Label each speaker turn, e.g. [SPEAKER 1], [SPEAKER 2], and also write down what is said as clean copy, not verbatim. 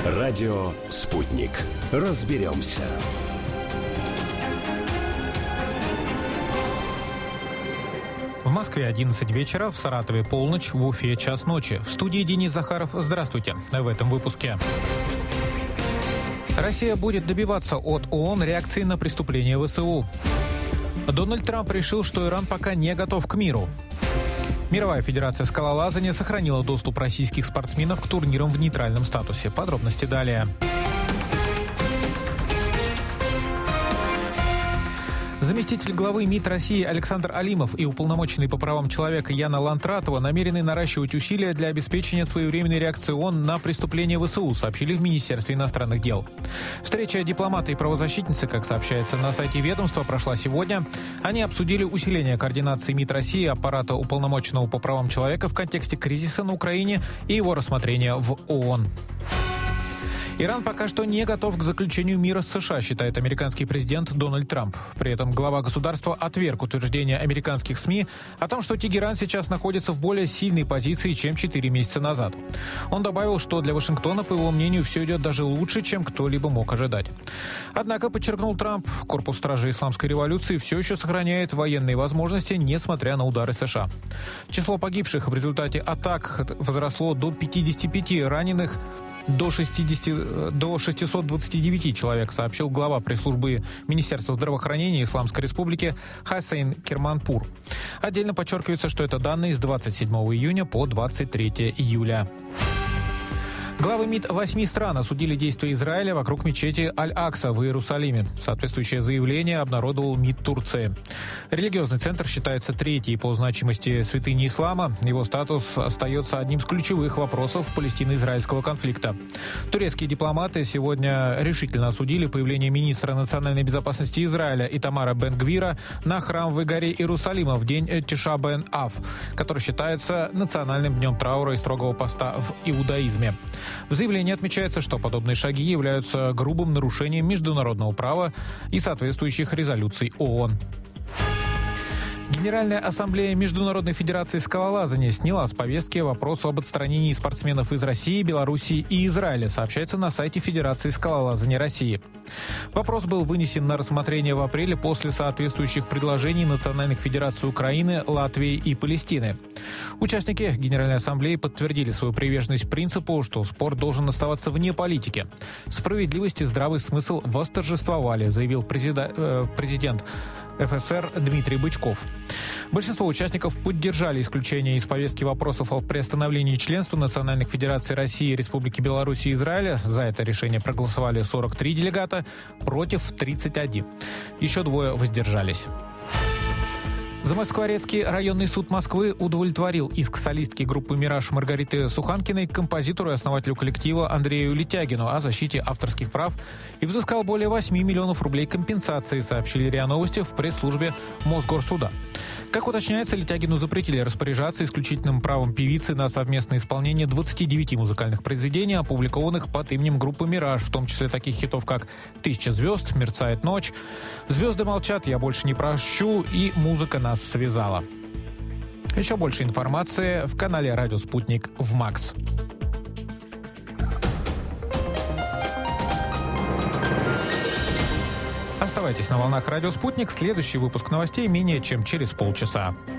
[SPEAKER 1] Радио «Спутник». Разберемся.
[SPEAKER 2] В Москве 11 вечера, в Саратове полночь, в Уфе час ночи. В студии Денис Захаров. Здравствуйте. В этом выпуске. Россия будет добиваться от ООН реакции на преступления ВСУ. Дональд Трамп решил, что Иран пока не готов к миру. Мировая федерация скалолазания сохранила доступ российских спортсменов к турнирам в нейтральном статусе. Подробности далее. Заместитель главы МИД России Александр Алимов и уполномоченный по правам человека Яна Лантратова намерены наращивать усилия для обеспечения своевременной реакции ООН на преступления ВСУ, сообщили в Министерстве иностранных дел. Встреча дипломата и правозащитницы, как сообщается на сайте ведомства, прошла сегодня. Они обсудили усиление координации МИД России и аппарата уполномоченного по правам человека в контексте кризиса на Украине и его рассмотрения в ООН. Иран пока что не готов к заключению мира с США, считает американский президент Дональд Трамп. При этом глава государства отверг утверждение американских СМИ о том, что Тегеран сейчас находится в более сильной позиции, чем 4 месяца назад. Он добавил, что для Вашингтона, по его мнению, все идет даже лучше, чем кто-либо мог ожидать. Однако, подчеркнул Трамп, корпус стражей исламской революции все еще сохраняет военные возможности, несмотря на удары США. Число погибших в результате атак возросло до 55, раненых до 629 человек, сообщил глава пресс-службы Министерства здравоохранения Исламской Республики Хасейн Керманпур. Отдельно подчеркивается, что это данные с 27 июня по 23 июля. Главы МИД 8 стран осудили действия Израиля вокруг мечети Аль-Акса в Иерусалиме. Соответствующее заявление обнародовал МИД Турции. Религиозный центр считается третьей по значимости святыней ислама. Его статус остается одним из ключевых вопросов палестино-израильского конфликта. Турецкие дипломаты сегодня решительно осудили появление министра национальной безопасности Израиля Итамара Бен-Гвира на храмовой горе Иерусалима в день Тиша бен-Ав, который считается национальным днем траура и строгого поста в иудаизме. В заявлении отмечается, что подобные шаги являются грубым нарушением международного права и соответствующих резолюций ООН. Генеральная ассамблея Международной федерации скалолазания сняла с повестки вопрос об отстранении спортсменов из России, Белоруссии и Израиля, сообщается на сайте Федерации скалолазания России. Вопрос был вынесен на рассмотрение в апреле после соответствующих предложений национальных федераций Украины, Латвии и Палестины. Участники Генеральной ассамблеи подтвердили свою приверженность принципу, что спорт должен оставаться вне политики. Справедливость и здравый смысл восторжествовали, заявил президент ФСР Дмитрий Бычков. Большинство участников поддержали исключение из повестки вопросов о приостановлении членства национальных федераций России, Республики Беларусь и Израиля. За это решение проголосовали 43 делегата, против 31. Еще 2 воздержались. Замоскворецкий районный суд Москвы удовлетворил иск солистки группы «Мираж» Маргариты Суханкиной к композитору и основателю коллектива Андрею Летягину о защите авторских прав и взыскал более 8 миллионов рублей компенсации, сообщили РИА Новости в пресс-службе Мосгорсуда. Как уточняется, Летягину запретили распоряжаться исключительным правом певицы на совместное исполнение 29 музыкальных произведений, опубликованных под именем группы «Мираж», в том числе таких хитов, как «Тысяча звезд», «Мерцает ночь», «Звезды молчат», «Я больше не прощу» и «Музыка нас связала». Еще больше информации в канале «Радио Спутник» в МАКС. Оставайтесь на волнах «Радио Спутник». Следующий выпуск новостей менее чем через полчаса.